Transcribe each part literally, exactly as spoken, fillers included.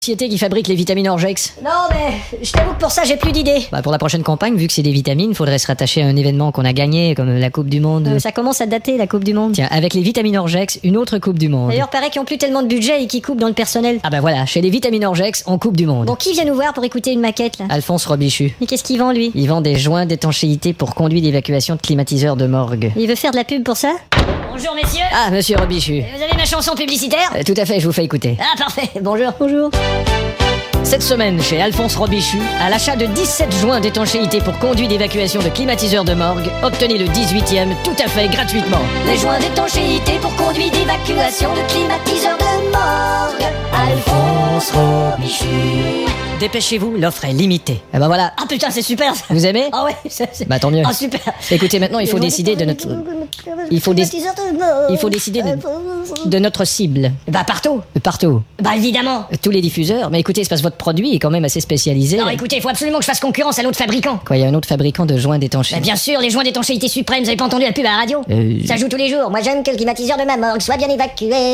Société qui fabrique les vitamines Orgex. Non mais, je t'avoue que pour ça j'ai plus d'idées. Bah pour la prochaine campagne, vu que c'est des vitamines, faudrait se rattacher à un événement qu'on a gagné, comme la Coupe du Monde. Euh, ça commence à dater la Coupe du Monde. Tiens, avec les vitamines Orgex, une autre Coupe du Monde. D'ailleurs, paraît qu'ils ont plus tellement de budget et qu'ils coupent dans le personnel. Ah bah voilà, chez les vitamines Orgex, on Coupe du Monde. Bon, qui vient nous voir pour écouter une maquette là? Alphonse Robichu. Mais qu'est-ce qu'il vend lui? Il vend des joints d'étanchéité pour conduits d'évacuation de climatiseurs de morgue. Il veut faire de la pub pour ça? Bonjour messieurs. Ah, monsieur Robichu. Vous avez ma chanson publicitaire? Euh, tout à fait, je vous fais écouter. Ah parfait, bonjour. Bonjour. Cette semaine, chez Alphonse Robichu, à l'achat de dix-sept joints d'étanchéité pour conduits d'évacuation de climatiseurs de morgue, obtenez le dix-huitième tout à fait gratuitement. Les joints d'étanchéité pour conduits d'évacuation de climatiseurs de morgue. Alphonse Robichu. Dépêchez-vous, l'offre est limitée. Et ben voilà. Ah putain, c'est super ça. Vous aimez? Ah ouais, c'est... c'est- Bah tant mieux. Ah super. Écoutez, maintenant il faut décider de notre... Il faut, dé- il faut décider de, de notre cible. Bah partout. Euh, Partout. Bah évidemment. Euh, Tous les diffuseurs. Mais écoutez, c'est parce que votre produit est quand même assez spécialisé. Non écoutez, il faut absolument que je fasse concurrence à l'autre fabricant. Quoi, il y a un autre fabricant de joints d'étanchéité. Bah bien sûr, les joints d'étanchéité suprême, vous avez pas entendu la pub à la radio? Euh, Ça joue tous les jours. Moi j'aime que le climatiseur de ma morgue soit bien évacué.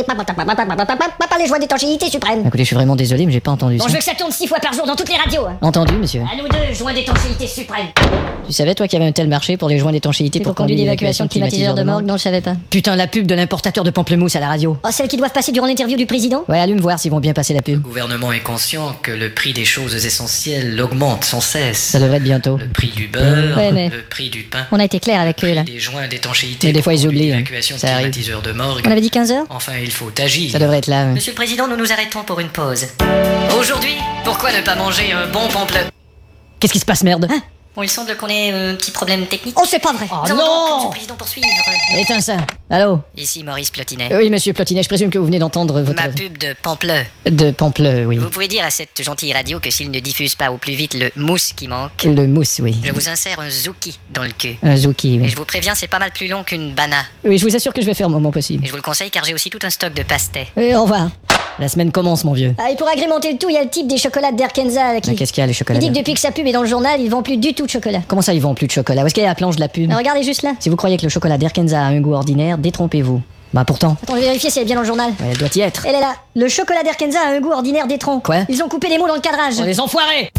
Pas les joints d'étanchéité suprême. Écoutez, je suis vraiment désolé, mais j'ai pas entendu Bon, ça. je veux que ça tourne six fois par jour dans toutes les radios. hein. Entendu, monsieur. À nous deux, joints d'étanchéité suprême. Tu savais, toi, qu'il y avait un tel marché pour les joints d'étanchéité pour, Pour conduire d'évacuation de climatiseurs de morgue, non, je savais pas. Putain, la pub de l'importateur de pamplemousse à la radio. Oh, celles qui doivent passer durant l'interview du président? Ouais, allume voir s'ils vont bien passer la pub. Le gouvernement est conscient que le prix des choses essentielles augmente sans cesse. Ça devrait être bientôt. Le prix du beurre, Ouais, mais- le prix du pain, On a été clair avec eux là. des joints d'étanchéité Mais des fois, pour ils conduits oublient, hein. d'évacuation de Ça arrive. climatiseurs de morgue. On avait dit quinze heures? Enfin, il faut agir. Ça devrait être là. ouais. Monsieur le Président, nous nous arrêtons pour une pause. Aujourd'hui, pourquoi ne pas manger un bon pample... Qu'est-ce qui se passe, merde? Bon, il semble qu'on ait un petit problème technique. Oh, c'est pas vrai. Oh Nous allons donc, non Monsieur le Président, poursuivre. Éteins ça. Allô? Ici Maurice Plotinet. Oui, monsieur Plotinet, je présume que vous venez d'entendre votre... Ma pub de Pampleux. De Pampleux, oui. Vous pouvez dire à cette gentille radio que s'il ne diffuse pas au plus vite le mousse qui manque, Le mousse, oui. je vous insère un zouki dans le cul. Un zouki, Et oui. je vous préviens, c'est pas mal plus long qu'une bana. Oui, je vous assure que je vais faire mon moment possible. Et je vous le conseille car j'ai aussi tout un stock de pastais. Oui, au revoir. La semaine commence, mon vieux. Ah, et pour agrémenter le tout, il y a le type des chocolats d'Erkenza là, qui... Mais qu'est-ce qu'il y a, les chocolats? Il dit que depuis que sa pub est dans le journal, ils vendent plus du tout de chocolat. Comment ça, ils vendent plus de chocolat? Où est-ce qu'il y a la planche de la pub? Mais regardez juste là. Si vous croyez que le chocolat d'Erkenza a un goût ordinaire, détrompez-vous. Bah pourtant. Attends, je vais vérifier si elle est bien dans le journal. Ouais, elle doit y être. Elle est là. Le chocolat d'Erkenza a un goût ordinaire d'étron. Quoi? Ils ont coupé les mots dans le cadrage. Oh, les enfoirés!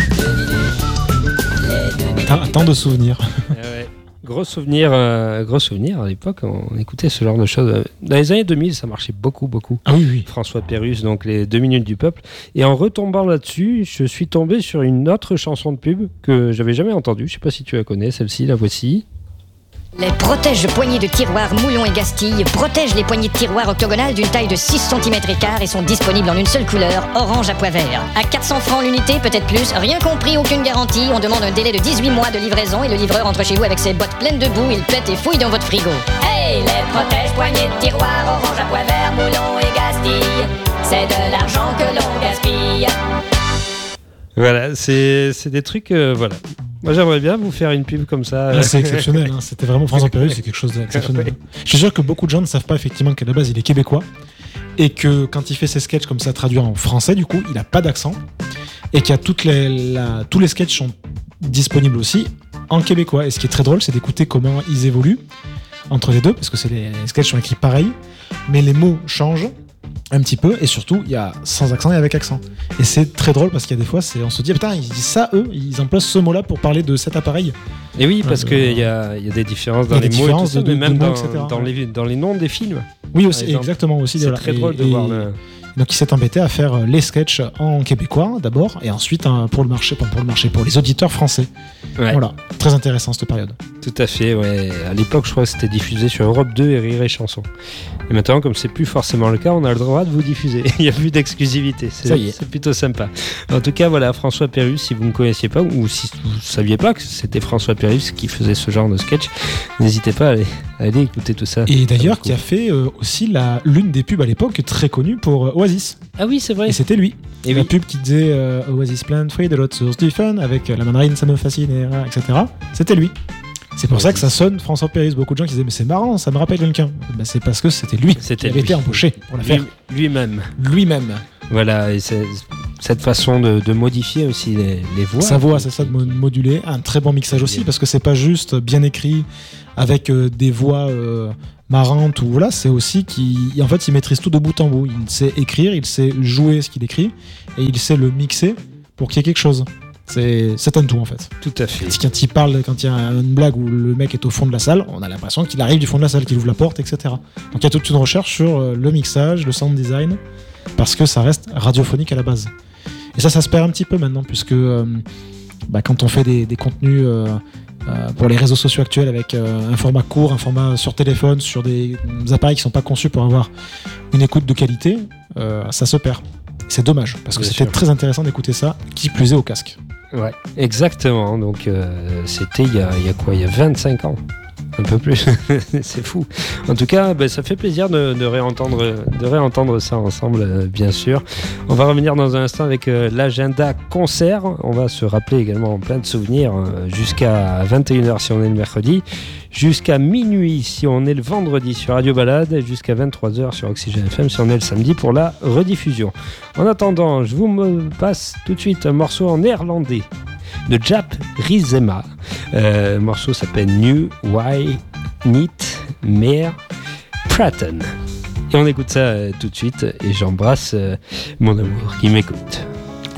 Tant, tant de souvenirs. Euh, ouais. Gros souvenir, euh, gros souvenir à l'époque, on écoutait ce genre de choses. Dans les années deux mille, ça marchait beaucoup, beaucoup. Ah oui, oui. François Pérusse, donc les deux minutes du peuple. Et en retombant là-dessus, je suis tombé sur une autre chanson de pub que j'avais jamais entendue. Je sais pas si tu la connais, celle-ci, la voici. Les protège-poignées de tiroirs Moulon et Gastille protègent les poignées de tiroirs octogonales d'une taille de six centimètres et quart et sont disponibles en une seule couleur, orange à pois vert. À quatre cents francs l'unité, peut-être plus, rien compris, aucune garantie. On demande un délai de dix-huit mois de livraison et le livreur entre chez vous avec ses bottes pleines de boue, il pète et fouille dans votre frigo. Hey, les protège-poignées de tiroir, orange à pois vert, Moulon et Gastille. C'est de l'argent que l'on gaspille. Voilà, c'est, c'est des trucs, euh, voilà. Moi, j'aimerais bien vous faire une pub comme ça. Ah, c'est exceptionnel, hein. C'était vraiment François Pérusse, c'est quelque chose d'exceptionnel. Ouais. Je suis sûr que beaucoup de gens ne savent pas effectivement qu'à la base il est québécois et que quand il fait ses sketchs comme ça traduits en français, du coup, il a pas d'accent et qu'il y a toutes les, la, tous les sketchs sont disponibles aussi en québécois. Et ce qui est très drôle, c'est d'écouter comment ils évoluent entre les deux parce que c'est les, les sketchs sont écrits pareil, mais les mots changent un petit peu et surtout il y a sans accent et avec accent et c'est très drôle parce qu'il y a des fois c'est, on se dit putain ils disent ça eux ils emploient ce mot là pour parler de cet appareil. Et oui, parce Euh, qu'il y a, y a des différences dans il y a les des mots, et tout différences ça, de- mais de- même de mots, dans, et cetera. dans, les, dans les noms des films. Oui aussi, Par exemple. exactement aussi. C'est voilà. très Et- drôle de et- voir le... Donc il s'est embêté à faire euh, les sketchs en québécois d'abord et ensuite hein, pour le marché, pas pour le marché, pour les auditeurs français. Ouais, Voilà, très intéressant cette période. tout à fait, ouais. À l'époque, je crois que c'était diffusé sur Europe deux et Rire et Chanson. Et maintenant, comme c'est plus forcément le cas, on a le droit de vous diffuser. Il n'y a plus d'exclusivité. C'est, Ça y est. c'est plutôt sympa. En tout cas, voilà, François Pérusse, si vous ne connaissiez pas ou si vous ne saviez pas que c'était François Pérusse qui faisait ce genre de sketch, n'hésitez pas à aller, à aller écouter tout ça. Et d'ailleurs Ça qui vaut a fait euh, aussi la, l'une des pubs à l'époque très connue pour euh, Oasis. le coup. Ah oui, c'est vrai. Et c'était lui. Et la oui. pub qui disait euh, Oasis Plant Free, de l'autre source du fun, avec euh, la mandarine, ça me fascine, et, euh, et cetera. C'était lui. C'est pour Oasis. ça que ça sonne François Pérusse. Beaucoup de gens qui disaient mais c'est marrant, ça me rappelle quelqu'un. Ben, c'est parce que c'était lui C'était qui avait lui. été embauché pour la faire Lui- lui-même. lui-même. Voilà, et c'est, cette façon de, de modifier aussi les, les voix. Sa voix, c'est ça, de mo- moduler. Un très bon mixage aussi, parce que c'est pas juste bien écrit avec euh, des voix euh, marrante, ou voilà, c'est aussi qu'il en fait, il maîtrise tout de bout en bout. Il sait écrire, il sait jouer ce qu'il écrit, et il sait le mixer pour qu'il y ait quelque chose. C'est, c'est un tout en fait. Tout à fait. Quand il parle, quand il y a une blague où le mec est au fond de la salle, on a l'impression qu'il arrive du fond de la salle, qu'il ouvre la porte, et cetera. Donc il y a toute une recherche sur le mixage, le sound design, parce que ça reste radiophonique à la base. Et ça, ça se perd un petit peu maintenant, puisque euh, bah, quand on fait des, des contenus euh, euh, pour les réseaux sociaux actuels avec euh, un format court, un format sur téléphone, sur des, des appareils qui ne sont pas conçus pour avoir une écoute de qualité, euh, ça se perd. C'est dommage, parce que Bien c'était sûr. très intéressant d'écouter ça, qui plus est au casque. Ouais, exactement. Donc, euh, c'était il y a, il y a quoi ? Il y a vingt-cinq ans. Un peu plus. C'est fou. En tout cas, ben, ça fait plaisir de, de, réentendre, de réentendre ça ensemble, euh, bien sûr. On va revenir dans un instant avec euh, l'agenda concert. On va se rappeler également plein de souvenirs euh, jusqu'à vingt et une heures si on est le mercredi, jusqu'à minuit si on est le vendredi sur Radio Balade, et jusqu'à vingt-trois heures sur Oxygène F M si on est le samedi pour la rediffusion. En attendant, je vous me passe tout de suite un morceau en néerlandais de Jaap Riesema. Euh, le morceau s'appelle New Why Niet Meer Praten. Et on écoute ça euh, tout de suite, et j'embrasse euh, mon amour qui m'écoute.